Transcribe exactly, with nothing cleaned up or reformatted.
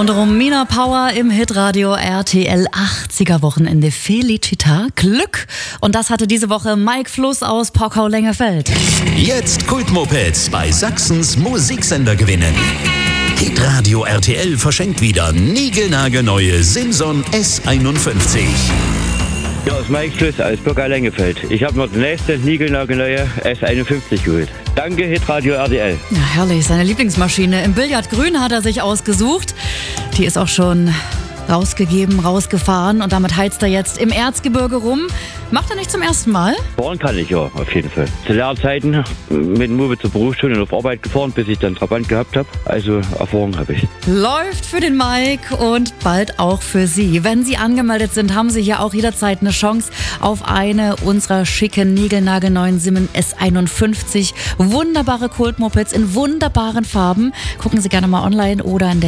Und Romina Power im Hitradio R T L achtziger Wochenende Felicita. Glück. Und das hatte diese Woche Mike Fluss aus Pockau-Lengefeld. Jetzt Kultmopeds bei Sachsens Musiksender gewinnen. Hitradio R T L verschenkt wieder niegelnagelneue Simson S einundfünfzig. Ja, aus Mike Fluss aus Pockau-Lengefeld. Ich habe mir die nächste niegelnagelneue S einundfünfzig geholt. Danke, Hitradio R T L. Ja, herrlich. Seine Lieblingsmaschine im Billardgrün hat er sich ausgesucht. Die ist auch schon rausgegeben, rausgefahren und damit heizt er jetzt im Erzgebirge rum. Macht er nicht zum ersten Mal? Fahren kann ich ja, auf jeden Fall. Zu Lehrzeiten mit dem Move zur Berufsschule und auf Arbeit gefahren, bis ich dann Trabant gehabt habe. Also Erfahrung habe ich. Läuft für den Mike und bald auch für Sie. Wenn Sie angemeldet sind, haben Sie hier auch jederzeit eine Chance auf eine unserer schicken, niegelnagelneuen Simson S einundfünfzig. Wunderbare Kultmopeds in wunderbaren Farben. Gucken Sie gerne mal online oder in der